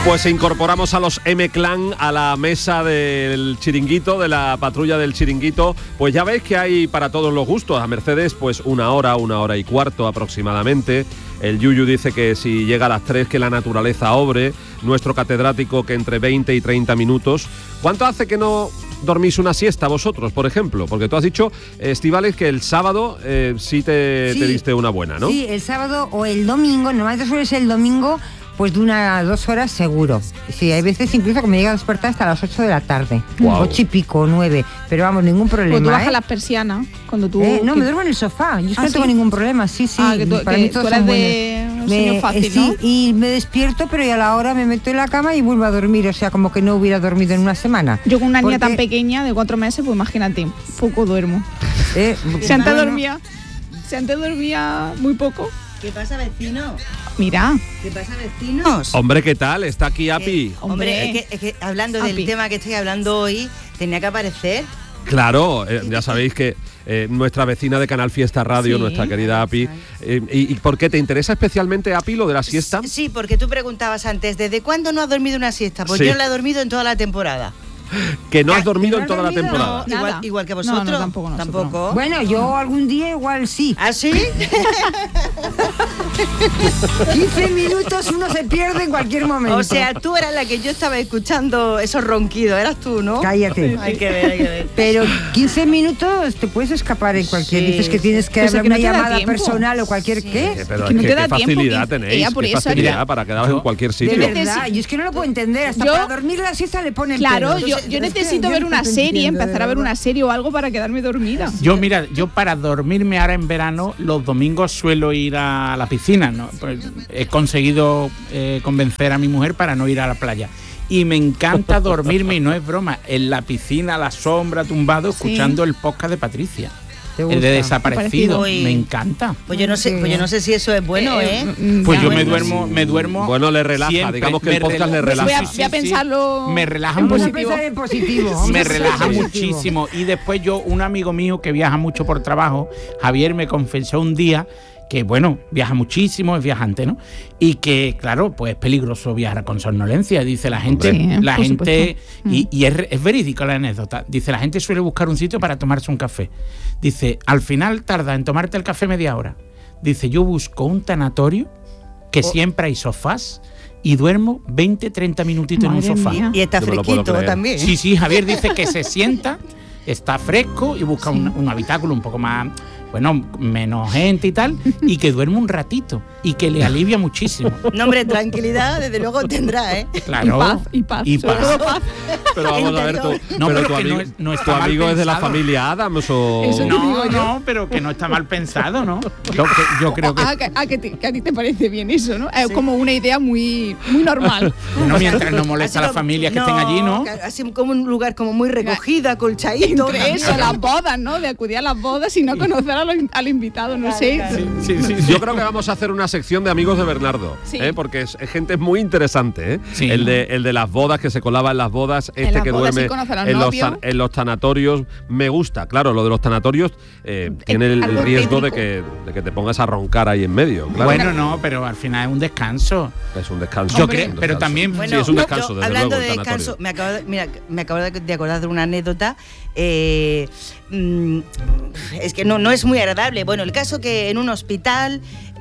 Pues incorporamos a los M-Clan a la mesa del chiringuito, de la patrulla del chiringuito. Pues ya veis que hay para todos los gustos. A Mercedes, pues una hora y cuarto aproximadamente. El Yuyu dice que si llega a las 3 que la naturaleza obre. Nuestro catedrático que entre 20 y 30 minutos. ¿Cuánto hace que no dormís una siesta vosotros, por ejemplo? Porque tú has dicho, Estíbaliz, que el sábado sí te diste una buena, ¿no? Sí, el sábado o el domingo, normalmente suele ser el domingo, pues de 1 a 2 horas seguro. Sí, hay veces incluso que me llega a despertar hasta las 8 de la tarde. Wow. 8 y pico, 9. Pero vamos, ningún problema. Pues tú bajas las persianas cuando tú... No, me duermo en el sofá. Yo no tengo ningún problema, sí. Que tú eres de sueño fácil, ¿no? Sí, y me despierto, pero ya a la hora me meto en la cama y vuelvo a dormir. O sea, como que no hubiera dormido en una semana. Yo con una niña tan pequeña, de 4 meses, pues imagínate, poco duermo. Si antes dormía muy poco. ¿Qué pasa, vecino? Mira. ¿Qué pasa, vecinos? Hombre, ¿qué tal? Está aquí Api. Hombre, es que hablando del tema que estoy hablando hoy, tenía que aparecer. Claro, ya sabéis que nuestra vecina de Canal Fiesta Radio, nuestra querida Api. ¿Y por qué te interesa especialmente, Api, lo de la siesta? Sí, porque tú preguntabas antes, ¿desde cuándo no has dormido una siesta? Pues yo la he dormido en toda la temporada. Que no has dormido en toda la temporada. No, igual que vosotros. No, tampoco. Bueno, yo algún día igual sí. ¿Ah, sí? 15 minutos uno se pierde en cualquier momento. O sea, tú eras la que yo estaba escuchando esos ronquidos, eras tú, ¿no? Cállate. Hay que ver. Pero 15 minutos te puedes escapar en cualquier... Dices que tienes que hablar una llamada personal o cualquier... ¿Qué? Pero que no te da qué facilidad tiempo, tenéis, por qué eso facilidad para quedaros en cualquier sitio. De verdad, yo es que no lo puedo entender. Hasta para dormir la siesta le ponen Claro, pelos. yo necesito ver una serie, empezar a ver una serie o algo para quedarme dormida. Yo para dormirme ahora en verano, los domingos suelo ir a la piscina, ¿no? Pues he conseguido convencer a mi mujer para no ir a la playa. Y me encanta dormirme, y no es broma, en la piscina, a la sombra, tumbado, escuchando el podcast de Patricia. El de Desaparecido, me encanta. Pues yo no sé si eso es bueno, Pues yo me duermo. Bueno, le relaja, siempre, digamos que el podcast le relaja. Voy a pensarlo. Me relaja en positivo. Me relaja muchísimo. Y después un amigo mío que viaja mucho por trabajo, Javier, me confesó un día que, bueno, viaja muchísimo, es viajante, ¿no? Y que, claro, pues es peligroso viajar con somnolencia. Dice la gente, y es verídico la anécdota. Dice, la gente suele buscar un sitio para tomarse un café. Dice, al final tarda en tomarte el café media hora. Dice, yo busco un tanatorio que siempre hay sofás y duermo 20, 30 minutitos en un sofá. Mía. Y está fresquito también. Sí, Javier dice que se sienta, está fresco y busca un habitáculo un poco más... bueno, menos gente y tal, y que duerme un ratito, y que le alivia muchísimo. No, hombre, tranquilidad, desde luego tendrá, ¿eh? Claro. Y paz. Pero vamos a ver, tu amigo es de la familia Adams o... No, pero que no está mal pensado, ¿no? Yo creo que... que a ti te parece bien eso, ¿no? Es como una idea muy normal. Bueno, mientras no molesta a las familias que estén allí, ¿no? Así como un lugar como muy recogido, acolchadito. Entre eso, las bodas, ¿no? De acudir a las bodas y no conocer al invitado, no sé. Sí. Yo creo que vamos a hacer una sección de amigos de Bernardo, porque es gente muy interesante, ¿eh? Sí. El de las bodas, que se colaba en las bodas, que duerme en los tanatorios. Me gusta, claro, lo de los tanatorios tiene el riesgo de que te pongas a roncar ahí en medio. Claro. Bueno, no, pero al final es un descanso. Es un descanso. Yo creo, pero también... Bueno, sí, es un descanso, desde hablando luego, de descanso, me acabo de acordar de una anécdota. Es que no es muy agradable. Bueno, el caso que en un hospital,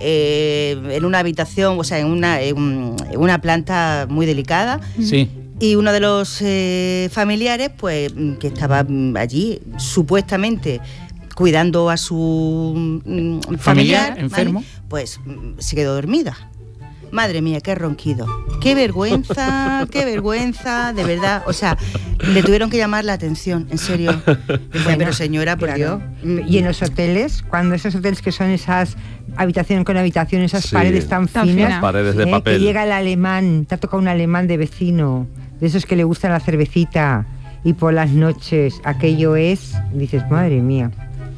en una habitación, o sea, en una planta muy delicada, y uno de los familiares, pues, que estaba allí supuestamente cuidando a su familiar enfermo, ¿vale? Pues se quedó dormida. Madre mía, qué ronquido. Qué vergüenza, de verdad. O sea, le tuvieron que llamar la atención, en serio. Bueno, pero señora, por Dios. Y en los hoteles, cuando esos hoteles que son esas habitaciones con habitaciones, esas paredes tan finas, paredes de papel. Que llega el alemán, te ha tocado un alemán de vecino, de esos que le gustan la cervecita, y por las noches aquello es, dices, madre mía.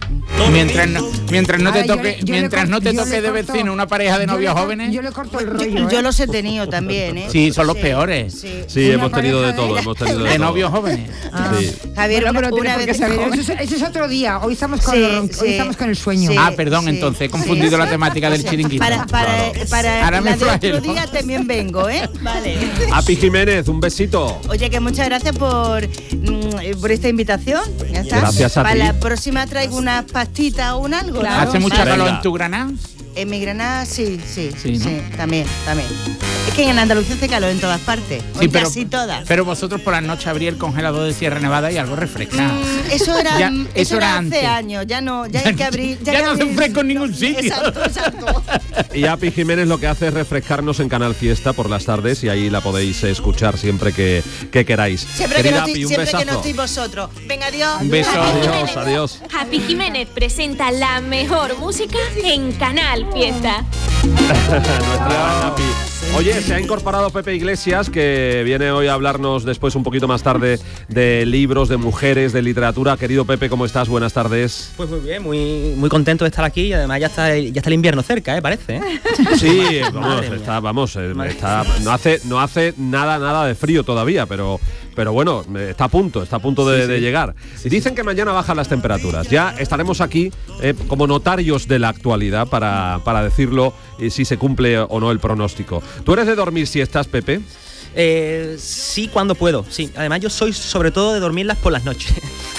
Mientras no te toque, de vecino una pareja de novios jóvenes. Yo le corto el rollo. Yo los he tenido también, ¿eh? Sí, son los peores. Sí, hemos tenido de todo, de novios jóvenes. Sí. Javier, una vez ese es otro día. Hoy estamos con el sueño. Sí, perdón, entonces he confundido la temática del chiringuito. Para la de otro día también vengo, ¿eh? Vale. Api Jiménez, un besito. Oye, que muchas gracias por esta invitación. Ya está. Gracias a ti. Para la próxima traigo unas pastitas o un algo. Claro. ¿Hace mucha calor en tu Granada? En mi Granada sí, ¿no? también. Es que en Andalucía hace calor en todas partes, casi todas. Pero vosotros por las noches abrí el congelador de Sierra Nevada y algo refresca. Eso era hace antes. años, ya hay que abrir. Ya no hace fresco en ningún sitio. Exacto. Y Api Jiménez lo que hace es refrescarnos en Canal Fiesta por las tardes y ahí la podéis escuchar siempre que queráis. Siempre que no estoy vosotros. Venga, adiós. Un beso. Adiós. Api Jiménez presenta la mejor música en Canal Fiesta. Nuestra Api. Oye, se ha incorporado Pepe Iglesias, que viene hoy a hablarnos después un poquito más tarde de libros, de mujeres, de literatura. Querido Pepe, ¿cómo estás? Buenas tardes. Pues muy bien, muy contento de estar aquí y además ya está el invierno cerca, parece. Sí, no hace nada de frío todavía, pero bueno, está a punto de llegar. Dicen que mañana bajan las temperaturas. Ya estaremos aquí como notarios de la actualidad para decirlo si se cumple o no el pronóstico. ¿Tú eres de dormir siestas, Pepe? Sí, cuando puedo, sí. Además yo soy sobre todo de dormirlas por las noches.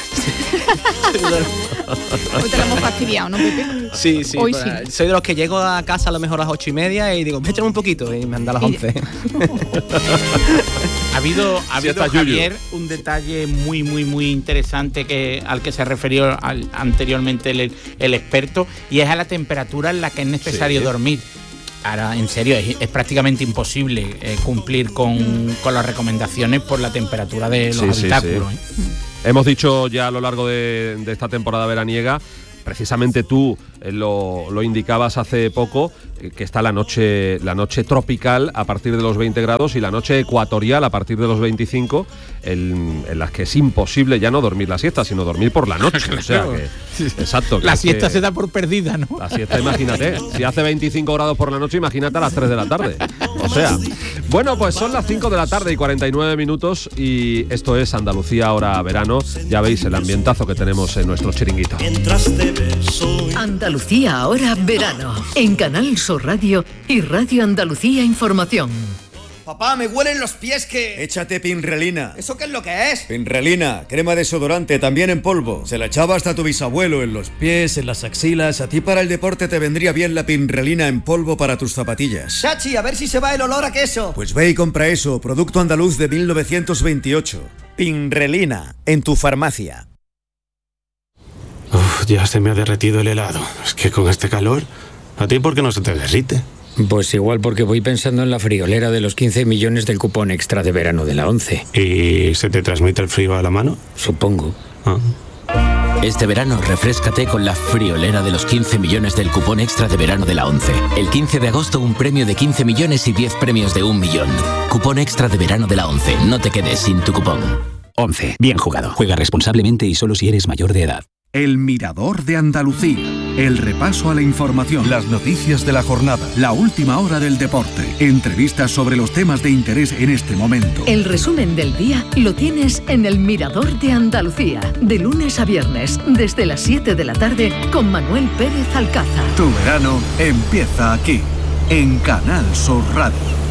Hoy te lo hemos fastidiado, ¿no, Pepe? Sí. Hoy sí. Soy de los que llego a casa a lo mejor a las 8:30 y digo, échame un poquito y me anda a las 11. Ha habido Javier, un detalle muy interesante al que se refirió anteriormente el experto, y es a la temperatura en la que es necesario dormir. Ahora, en serio, es prácticamente imposible cumplir con las recomendaciones por la temperatura de los habitáculos. Hemos dicho ya a lo largo de esta temporada veraniega, precisamente tú lo indicabas hace poco, que está la noche tropical a partir de los 20 grados y la noche ecuatorial a partir de los 25, en las que es imposible ya no dormir la siesta, sino dormir por la noche. O sea que, exacto. La siesta se da por perdida, ¿no? La siesta, imagínate, si hace 25 grados por la noche, imagínate a las 3 de la tarde. O sea, bueno, pues son las 5 de la tarde y 49 minutos y esto es Andalucía ahora verano. Ya veis el ambientazo que tenemos en nuestro chiringuito. Andalucía ahora verano, en Canal Sur Radio y Radio Andalucía Información. Papá, me huelen los pies que... Échate Pinrelina. ¿Eso qué es lo que es? Pinrelina, crema desodorante, también en polvo. Se la echaba hasta tu bisabuelo en los pies, en las axilas. A ti para el deporte te vendría bien la Pinrelina en polvo para tus zapatillas. Chachi, a ver si se va el olor a queso. Pues ve y compra eso, producto andaluz de 1928. Pinrelina, en tu farmacia. Uf, ya se me ha derretido el helado. Es que con este calor, ¿a ti por qué no se te derrite? Pues igual porque voy pensando en la friolera de los 15 millones del cupón extra de verano de la 11. ¿Y se te transmite el frío a la mano? Supongo. Este verano refréscate con la friolera de los 15 millones del cupón extra de verano de la 11. El 15 de agosto un premio de 15 millones y 10 premios de 1 millón. Cupón extra de verano de la 11. No te quedes sin tu cupón. 11. Bien jugado. Juega responsablemente y solo si eres mayor de edad. El Mirador de Andalucía. El repaso a la información, las noticias de la jornada, la última hora del deporte, entrevistas sobre los temas de interés en este momento. El resumen del día lo tienes en El Mirador de Andalucía, de lunes a viernes, desde las 7 de la tarde, con Manuel Pérez Alcázar. Tu verano empieza aquí, en Canal Sur Radio.